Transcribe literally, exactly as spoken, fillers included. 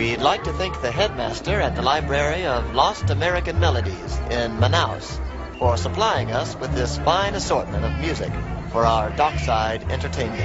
We'd like to thank the headmaster at the Library of Lost American Melodies in Manaus for supplying us with this fine assortment of music for our dockside entertainment.